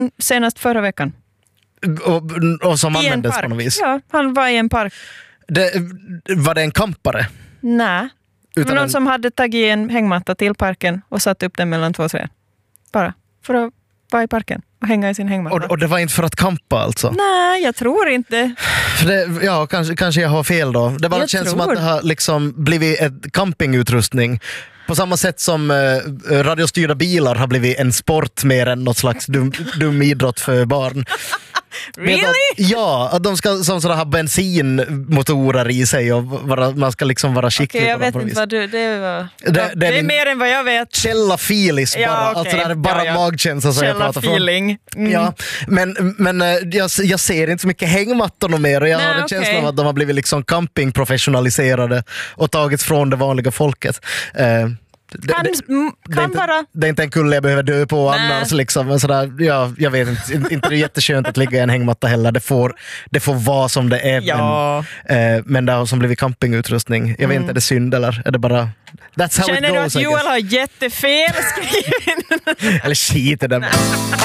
senast förra veckan. Och som användes på något vis. Ja, han var i en park. Var det en campare? Nej. Men någon som hade tagit en hängmatta till parken och satt upp den mellan 2 träd. Bara för att vara i parken och hänga i sin hängmatta. Och det var inte för att kampa alltså? Nej, jag tror inte. För det, ja, kanske jag har fel då. Det bara känns som att det har liksom blivit ett campingutrustning. På samma sätt som radiostyrda bilar har blivit en sport mer än något slags dum idrott för barn. Really? Ja, att de ska som sådana ha bensinmotorer i sig och man ska liksom vara skicklig. Okej, jag vet inte vad du... Det är mer än vad jag vet. Källa filis bara. Ja, okay. Alltså det är bara magkänsla som jag pratar feeling. Ja, men jag ser inte så mycket hängmattor mer och jag har en känsla av att de har blivit liksom campingprofessionaliserade och tagits från det vanliga folket. Det är inte en kulle jag behöver dö på annars liksom. Sådär, ja, jag vet inte det är jätteskönt att ligga i en hängmatta heller. Det får vara som det är. Ja. Men det har som blivit campingutrustning. Jag vet inte, är det synd eller är det bara that's how Känner it goes, du att Joel har jättefel skrivit? Eller skit i det.